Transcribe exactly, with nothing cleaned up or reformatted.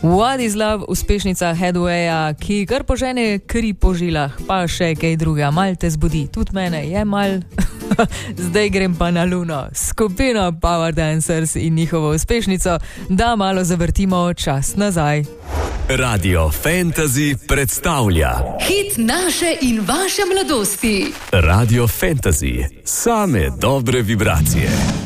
What is love, uspešnica Hathawaya, ki kar požene kri po žilah, pa še kaj druga, mal te zbudi, tudi mene je mal. Zdaj grem pa na luno, skupino Power Dancers in njihovo uspešnico, da malo zavrtimo čas nazaj. Radio Fantasy predstavlja hit naše in vaše mladosti. Radio Fantasy, same dobre vibracije.